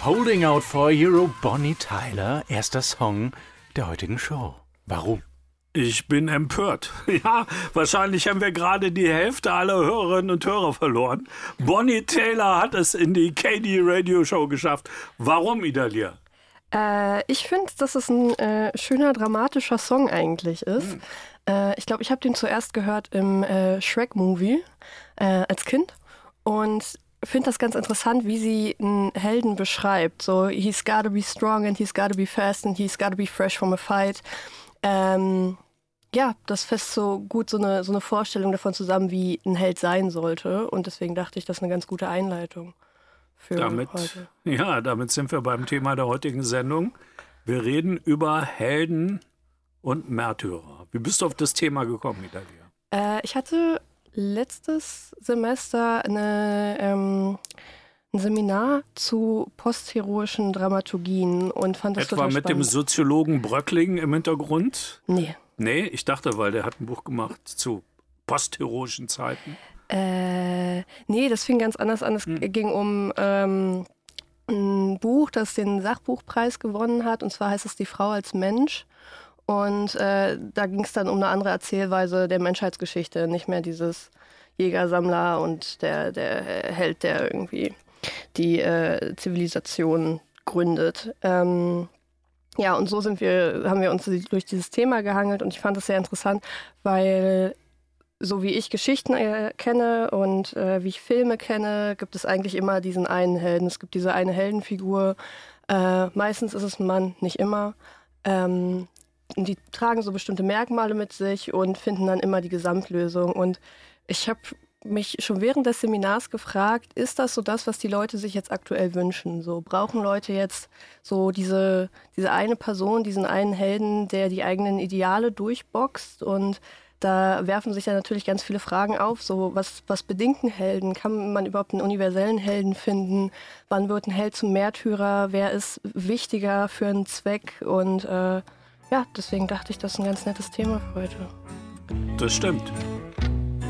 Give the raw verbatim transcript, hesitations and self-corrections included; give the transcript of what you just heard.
Holding Out for a Hero, Bonnie Tyler, erster Song der heutigen Show. Warum? Ich bin empört. Ja, wahrscheinlich haben wir gerade die Hälfte aller Hörerinnen und Hörer verloren. Bonnie Tyler hat es in die K D Radio Show geschafft. Warum, Idalia? Äh, ich finde, dass es ein äh, schöner, dramatischer Song eigentlich ist. Hm. Äh, ich glaube, ich habe den zuerst gehört im äh, Shrek-Movie äh, als Kind und finde das ganz interessant, wie sie einen Helden beschreibt. So, he's gotta be strong and he's gotta be fast and he's gotta be fresh from a fight. Ähm, ja, das fasst so gut so eine, so eine Vorstellung davon zusammen, wie ein Held sein sollte. Und deswegen dachte ich, das ist eine ganz gute Einleitung für damit, heute. Ja, damit sind wir beim Thema der heutigen Sendung. Wir reden über Helden und Märtyrer. Wie bist du auf das Thema gekommen, Idalia? Äh, ich hatte letztes Semester eine, ähm, ein Seminar zu postheroischen Dramaturgien und fand das Etwa total mit spannend. dem Soziologen Bröckling im Hintergrund? Nee. Nee, ich dachte, weil der hat ein Buch gemacht zu postheroischen Zeiten. Äh, nee, das fing ganz anders an. Es hm. ging um ähm, ein Buch, das den Sachbuchpreis gewonnen hat. Und zwar heißt es Die Frau als Mensch. Und äh, da ging es dann um eine andere Erzählweise der Menschheitsgeschichte. Nicht mehr dieses Jäger, Sammler und der, der Held, der irgendwie die äh, Zivilisation gründet. Ähm, ja, und so sind wir, haben wir uns durch dieses Thema gehangelt. Und ich fand das sehr interessant, weil so wie ich Geschichten äh, kenne und äh, wie ich Filme kenne, gibt es eigentlich immer diesen einen Helden. Es gibt diese eine Heldenfigur. Äh, meistens ist es ein Mann, nicht immer. Ähm, die tragen so bestimmte Merkmale mit sich und finden dann immer die Gesamtlösung. Und ich habe mich schon während des Seminars gefragt, ist das so das, was die Leute sich jetzt aktuell wünschen? So, brauchen Leute jetzt so diese, diese eine Person, diesen einen Helden, der die eigenen Ideale durchboxt? Und da werfen sich ja natürlich ganz viele Fragen auf. So, was, was bedingt einen Helden? Kann man überhaupt einen universellen Helden finden? Wann wird ein Held zum Märtyrer? Wer ist wichtiger für einen Zweck? Und äh, ja, deswegen dachte ich, das ist ein ganz nettes Thema für heute. Das stimmt.